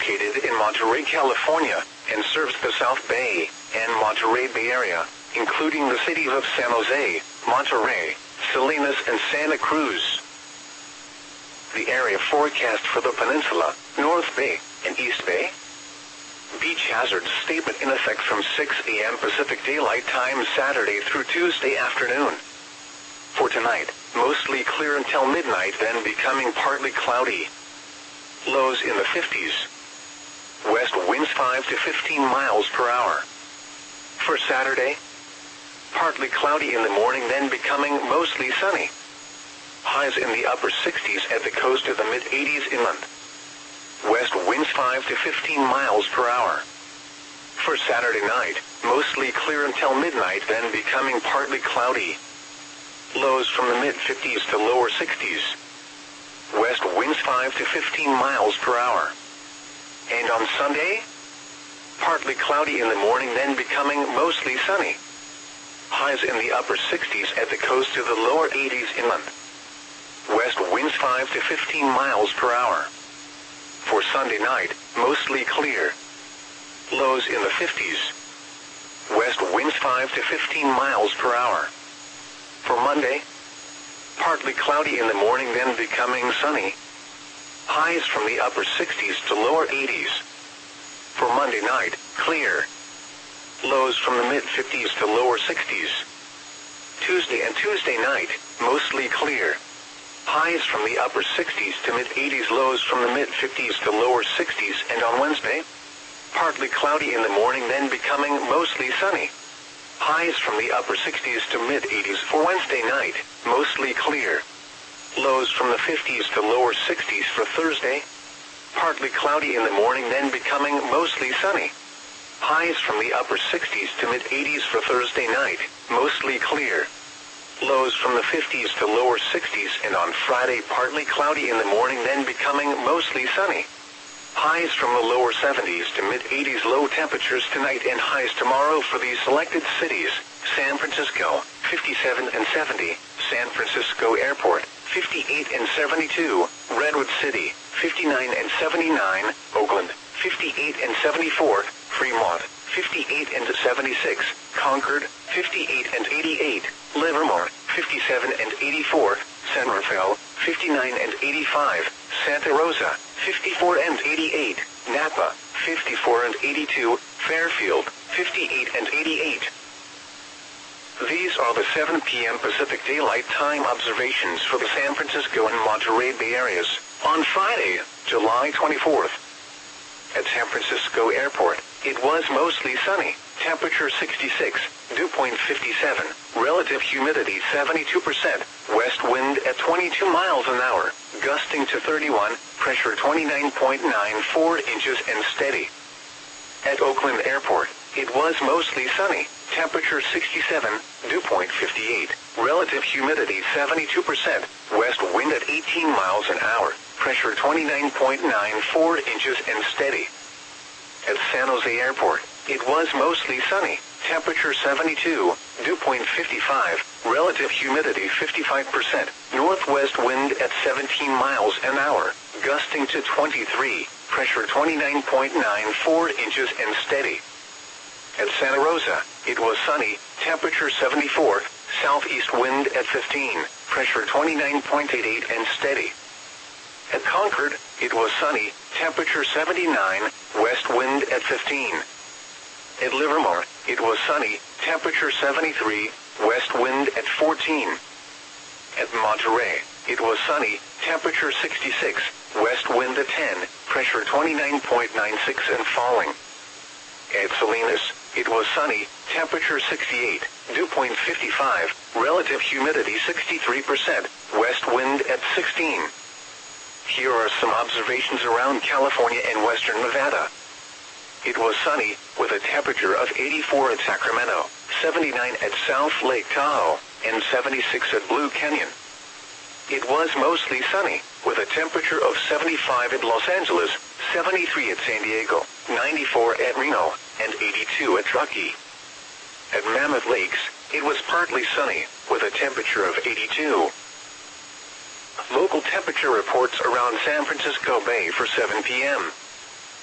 located in Monterey, California, and serves the South Bay and Monterey Bay Area, including the cities of San Jose, Monterey, Salinas, and Santa Cruz. The area forecast for the peninsula, North Bay, and East Bay. Beach hazard statement in effect from 6 a.m. Pacific Daylight Time Saturday through Tuesday afternoon. For tonight, mostly clear until midnight, then becoming partly cloudy. Lows in the 50s. West winds 5 to 15 miles per hour. For Saturday, partly cloudy in the morning, then becoming mostly sunny. Highs in the upper 60s at the coast to the mid-80s inland. West winds 5 to 15 miles per hour. For Saturday night, mostly clear until midnight, then becoming partly cloudy. Lows from the mid-50s to lower 60s. West winds 5 to 15 miles per hour. And on Sunday, partly cloudy in the morning, then becoming mostly sunny. Highs in the upper 60s at the coast to the lower 80s inland. West winds 5 to 15 miles per hour. For Sunday night, mostly clear. Lows in the 50s. West winds 5 to 15 miles per hour. For Monday, partly cloudy in the morning, then becoming sunny. Highs from the upper 60s to lower 80s. For Monday night, clear. Lows from the mid-50s to lower 60s. Tuesday and Tuesday night, mostly clear. Highs from the upper 60s to mid-80s, lows from the mid-50s to lower 60s, and on Wednesday, partly cloudy in the morning, then becoming mostly sunny. Highs from the upper 60s to mid-80s. For Wednesday night, mostly clear. Lows from the 50s to lower 60s. For Thursday, partly cloudy in the morning, then becoming mostly sunny. Highs from the upper 60s to mid-80s. For Thursday night, mostly clear. Lows from the 50s to lower 60s, and on Friday, partly cloudy in the morning, then becoming mostly sunny. Highs from the lower 70s to mid-80s. Low temperatures tonight and highs tomorrow for these selected cities: San Francisco, 57 and 70, San Francisco Airport, 58 and 72, Redwood City, 59 and 79, Oakland, 58 and 74, Fremont, 58 and 76, Concord, 58 and 88, Livermore, 57 and 84, San Rafael, 59 and 85, Santa Rosa, 54 and 88, Napa, 54 and 82, Fairfield, 58 and 88. These are the 7 p.m. Pacific Daylight Time observations for the San Francisco and Monterey Bay areas on Friday, July 24th. At San Francisco Airport, it was mostly sunny, temperature 66, dew point 57, relative humidity 72%, west wind at 22 miles an hour, gusting to 31, pressure 29.94 inches and steady. At Oakland Airport, it was mostly sunny, temperature 67, dew point 58, relative humidity 72%, west wind at 18 miles an hour, pressure 29.94 inches and steady. At San Jose Airport, it was mostly sunny, temperature 72, dew point 55, relative humidity 55%, northwest wind at 17 miles an hour, gusting to 23, pressure 29.94 inches and steady. At Santa Rosa, it was sunny, temperature 74, southeast wind at 15, pressure 29.88 and steady. At Concord, it was sunny, temperature 79, west wind at 15. At Livermore, it was sunny, temperature 73, west wind at 14. At Monterey, it was sunny, temperature 66, west wind at 10, pressure 29.96 and falling. At Salinas, it was sunny, temperature 68, dew point 55, relative humidity 63%, west wind at 16. Here are some observations around California and western Nevada. It was sunny, with a temperature of 84 at Sacramento, 79 at South Lake Tahoe, and 76 at Blue Canyon. It was mostly sunny, with a temperature of 75 at Los Angeles, 73 at San Diego, 94 at Reno, and 82 at Truckee. At Mammoth Lakes, it was partly sunny, with a temperature of 82. Local temperature reports around San Francisco Bay for 7 p.m.